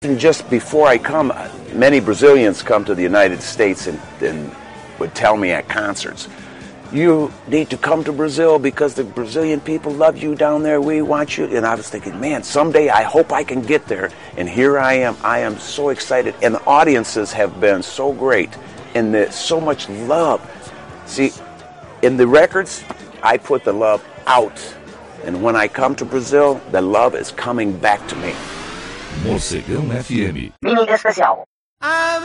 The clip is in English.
And just before I come, many Brazilians come to the United States and would tell me at concerts, you need to come to Brazil because the Brazilian people love you down there. We want you. And I was thinking, man, someday I hope I can get there. And here I am. I am so excited. And the audiences have been so great. And there's so much love. See, in the records, I put the love out. And when I come to Brazil, the love is coming back to me. Mocegão FM. Mini especial.